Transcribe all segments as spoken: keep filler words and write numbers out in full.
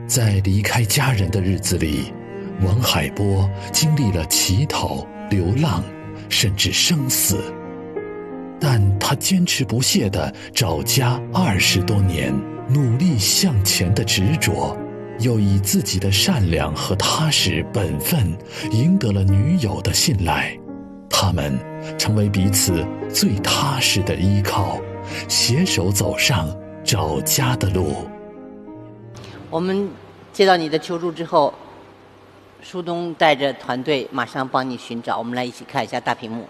在离开家人的日子里，王海波经历了乞讨、流浪，甚至生死。但他坚持不懈地找家二十多年，努力向前的执着，又以自己的善良和踏实本分赢得了女友的信赖。他们成为彼此最踏实的依靠，携手走上找家的路。 我们接到你的求助之后，舒东带着团队马上帮你寻找。我们来一起看一下大屏幕。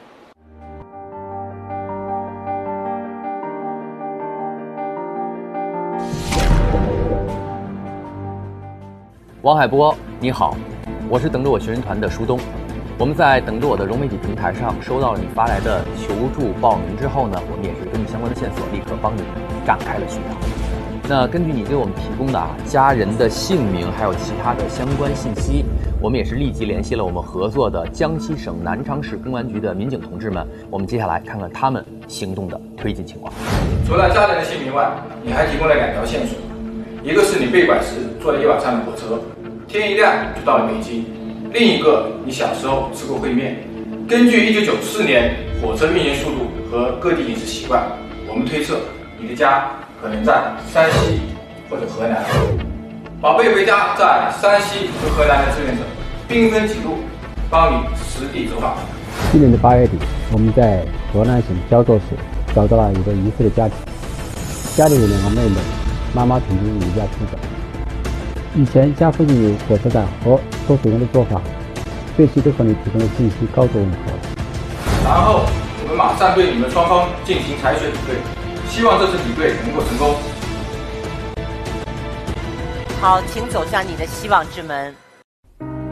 王海波，你好，我是等着我寻人团的舒东。我们在等着我的融媒体平台上收到了你发来的求助报名之后呢，我们也是根据相关的线索，立刻帮你展开了寻找。那根据你给我们提供的啊家人的姓名还有其他的相关信息，我们也是立即联系了我们合作的江西省南昌市公安局的民警同志们。我们接下来看看他们行动的推进情况。 除了家人的姓名外，你还提供了两条线索，一个是你被拐时坐了一晚上的火车，天一亮就到了北京；另一个你小时候吃过烩面。根据一九九四年火车运行速度和各地饮食习惯，我们推测你的家可能在山西或者河南。宝贝回家在山西和河南的志愿者兵分几路，帮你实地走访。 今年的八月底，我们在河南省焦作市找到了一个疑似的家庭，家里有两个妹妹，妈妈曾经离家出走。以前家附近有火车站和收水员的做法，这些都和你提供的信息高度吻合。 然后我们马上对你们双方进行采血比对，希望这次比对能够成功。 好，请走向你的希望之门。